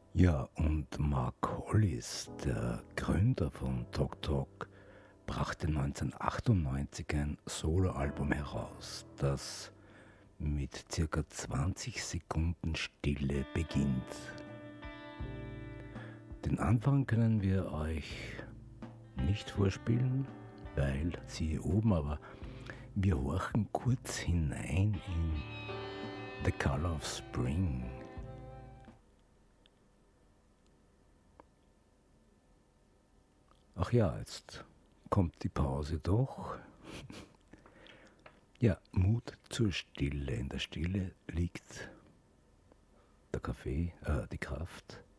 Ja, und Mark Hollis, der Gründer von Tok Tok, brachte 1998 ein Soloalbum heraus, das mit circa 20 Sekunden Stille beginnt. Den Anfang können wir euch nicht vorspielen, weil siehe oben, aber wir horchen kurz hinein in The Color of Spring. Ach ja, jetzt kommt die Pause doch. Ja, Mut zur Stille. In der Stille liegt der Kaffee, die Kraft.